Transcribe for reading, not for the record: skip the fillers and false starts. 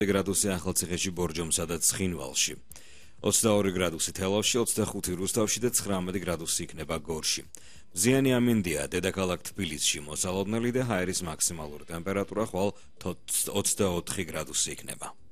გრადუსი ახალციხეში, ბორჯომსა და ცხინვალში. 22 გრადუსი თელავში, 25 რუსთავში და 19 გრადუსი იქნება გორში. მზიანი ამინდია დედაქალაქ თბილისში, მოსალოდნელი და ჰაერის მაქსიმალური ტემპერატურა ხვალ 24 გრადუსი იქნება.